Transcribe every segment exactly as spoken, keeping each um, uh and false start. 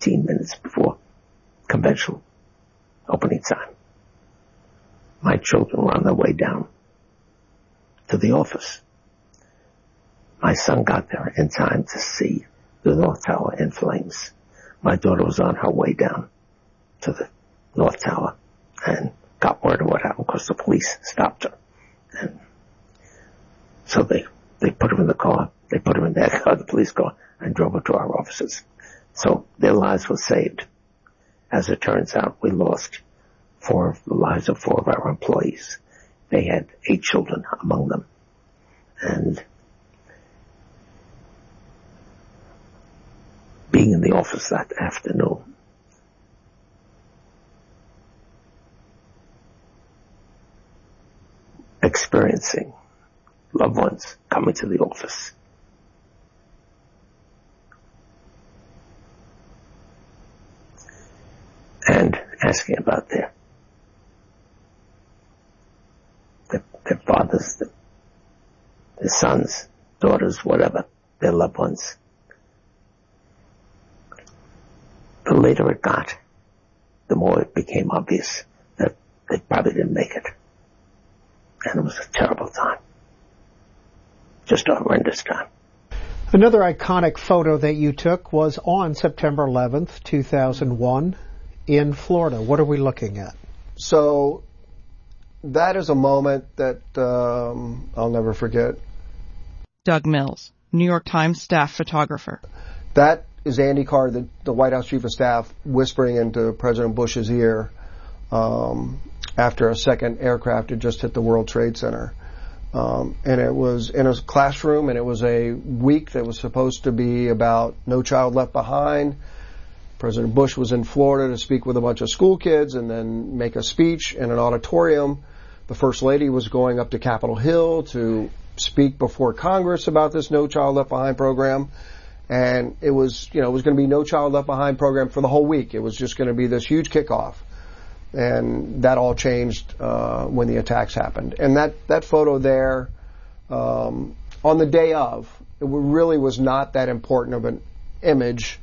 fifteen minutes before conventional opening time. My children were on their way down to the office. My son got there in time to see the North Tower in flames. My daughter was on her way down to the North Tower and got word of what happened because the police stopped her. And so they, they put her in the car, they put her in their car, the police car, and drove her to our offices. So their lives were saved. As it turns out, we lost four of the lives of four of our employees. They had eight children among them. And being in the office that afternoon, experiencing loved ones coming to the office, and asking about their, their, their fathers, their, their sons, daughters, whatever, their loved ones. The later it got, the more it became obvious that they probably didn't make it. And it was a terrible time. Just a horrendous time. Another iconic photo that you took was on September eleventh, two thousand one, in Florida. What are we looking at? So that is a moment that um, I'll never forget. Doug Mills, New York Times staff photographer. That is Andy Card, the, the White House Chief of Staff, whispering into President Bush's ear um, after a second aircraft had just hit the World Trade Center. Um, and it was in a classroom, and it was a week that was supposed to be about No Child Left Behind. President Bush was in Florida to speak with a bunch of school kids and then make a speech in an auditorium. The First Lady was going up to Capitol Hill to speak before Congress about this No Child Left Behind program. And it was, you know, it was going to be No Child Left Behind program for the whole week. It was just going to be this huge kickoff. And that all changed uh, when the attacks happened. And that, that photo there, um, on the day of, it really was not that important of an image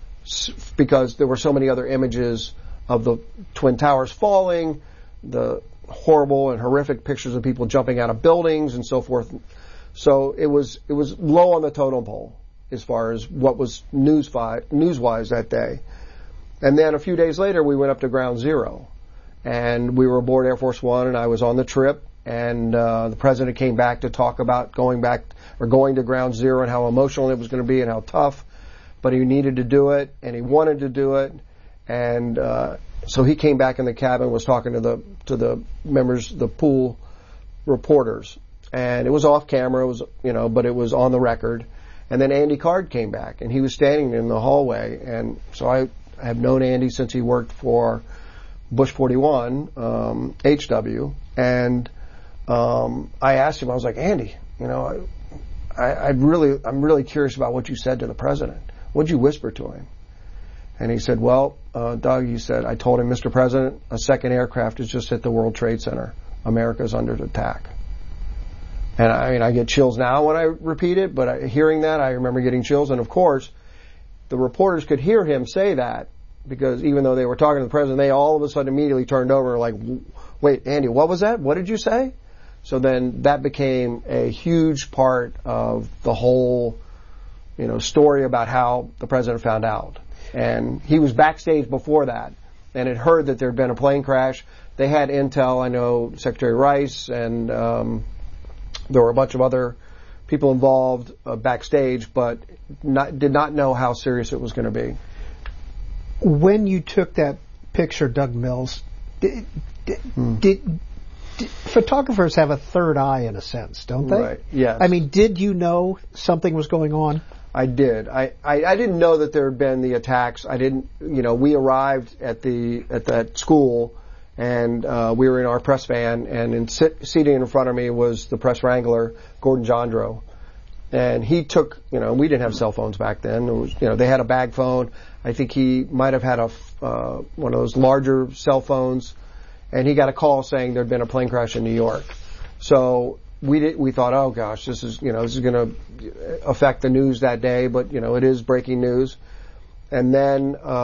because there were so many other images of the Twin Towers falling, the horrible and horrific pictures of people jumping out of buildings and so forth. So it was it was low on the totem pole as far as what was news-wise, news-wise that day. And then a few days later, we went up to Ground Zero. And we were aboard Air Force One, and I was on the trip, and uh, the president came back to talk about going back or going to Ground Zero and how emotional it was going to be and how tough, but he needed to do it, and he wanted to do it, and uh, so he came back in the cabin, was talking to the to the members, the pool reporters, and it was off camera, it was you know, but it was on the record, and then Andy Card came back, and he was standing in the hallway, and so I have known Andy since he worked for Bush forty-one, um, H W, and um, I asked him, I was like, Andy, you know, I, I, I really, I'm really curious about what you said to the president. What'd you whisper to him? And he said, well, uh, Doug, he said, I told him, Mister President, a second aircraft has just hit the World Trade Center. America's under attack. And I mean, I get chills now when I repeat it, but I, hearing that, I remember getting chills. And of course, the reporters could hear him say that, because even though they were talking to the president, they all of a sudden immediately turned over and were like, wait, Andy, what was that? What did you say? So then that became a huge part of the whole, you know, story about how the president found out. And he was backstage before that and had heard that there had been a plane crash. They had intel. I know Secretary Rice and um, there were a bunch of other people involved uh, backstage, but not, did not know how serious it was going to be. When you took that picture, Doug Mills, did, did, hmm. did, did photographers have a third eye in a sense, don't they? Right, yes. I mean, did you know something was going on? I did. I, I, I didn't know that there had been the attacks. I didn't, you know, we arrived at the at that school and uh, we were in our press van, and in sit, seating in front of me was the press wrangler, Gordon Jandro. And he took, you know, we didn't have cell phones back then. It was, you know, they had a bag phone. I think he might have had a uh, one of those larger cell phones, and he got a call saying there'd been a plane crash in New York. So we did. We thought, oh gosh, this is, you know, this is going to affect the news that day. But you know, it is breaking news. And then. Uh,